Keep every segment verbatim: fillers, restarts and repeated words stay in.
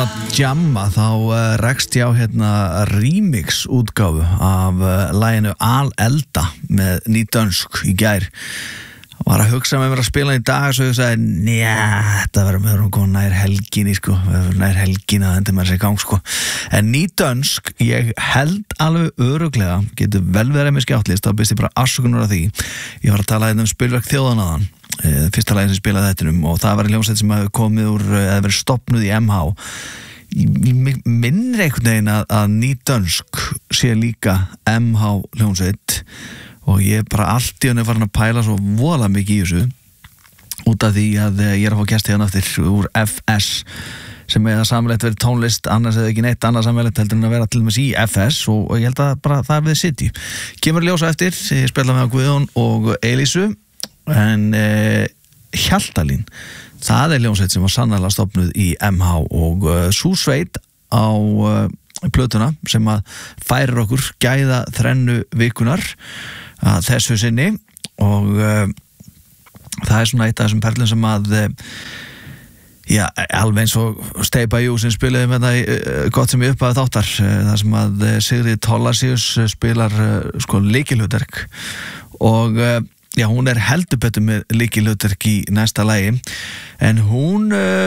vorum að jamma þá uh, rekst ég á hérna remix útgáfu af uh, laginu Al-Elda með Nýdönsk í gær. Var að hugsa með mér að spila í dag svo ég sagði, njá, þetta verður með að koma nær helginni sko, nær helginni að enda með þessi gang sko. En Nýdönsk, ég held alveg öruglega, getur vel verið með skjáttlist, þá byrst ég bara afsökunar af því. Ég var að tala um spilverk þjóðanaðan, fyrsta lagið sem spilaði þettinum og það var hljómsveit sem hefði komið úr, eða verið stofnuð í M H. Ég minnir einhvern veginn að, að Nýdönsk sé líka M H hljómsveit og ég er bara allt í henni farin að pæla svo voðalega mikið í þessu út af því að ég er að fá gesti hérna eftir úr F S sem er að samlega verið tónlist, annars eða ekki neitt annars samlega heldur en að vera til og með í F S og, og ég held að bara það er við City. Kemur ljósa eftir, ég spila með Guðjón og Elísu en eh, Hjaltalín, það er ljónsveit sem var sannarlega stofnuð í M H og uh, sú sveit á uh, plötuna sem að færir okkur gæða þrennu vikunar að þessu sinni og uh, það er svona eitt af þessum perlum sem að uh, já, alveg eins og Stay By You sem spilaði með það uh, gott sem ég upphafði þáttar uh, það sem að uh, Sigrid Tollasius uh, spilar uh, sko lykilhlutverk og uh, já, hún er heldur betur með lykilhlutverk í næsta lagi en hún uh,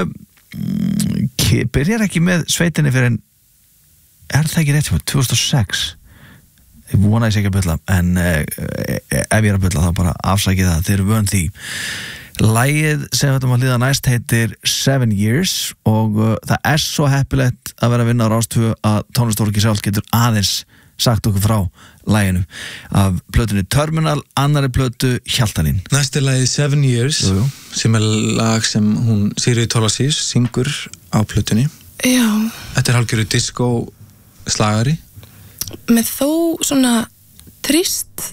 byrjar ekki með sveitinni fyrir en er það ekki rétt fyrir tvö þúsund og sex ég vona ég sé ekki að bylla en uh, ef ég er að bylla þá bara afsækið það, þeir eru vön því. Lagið sem við ætlum að hlýða næst heitir Seven Years og uh, það er svo heppilegt að vera að vinna á Rás tvö að tónlistfólki sjálf getur aðeins sagt okkur frá laginu af plötunni Terminal, annari plötu Hjaltalín. Næst er lagið Seven Years jú, jú. sem er lag sem hún Sigrid Tollasius syngur á plötunni. Já. Þetta er hálfgerður disco slagari með þó svona trist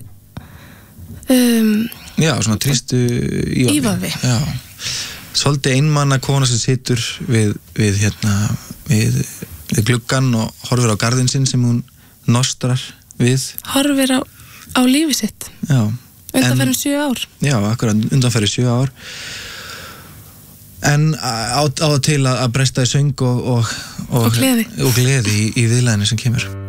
um, já, svona tristu ívafi, ívafi. Já. Svolítið einmanna kona sem situr við, við hérna við, við gluggan og horfir á garðinn sinn sem hún nostrar við horfir á, á lífi sitt já. undanferðin sjö ár já, akkurat, undanferðin sjö ár en á, á til að bresta í söng og, og, og, og gleði, og gleði í, í viðlæðinu sem kemur.